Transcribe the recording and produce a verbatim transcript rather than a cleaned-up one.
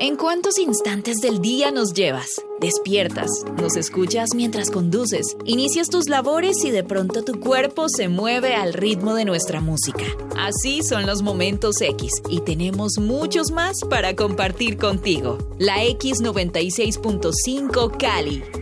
¿En cuántos instantes del día nos llevas? Despiertas, nos escuchas mientras conduces, inicias tus labores y de pronto tu cuerpo se mueve al ritmo de nuestra música. Así son los momentos X y tenemos muchos más para compartir contigo. La X noventa y seis punto cinco Cali.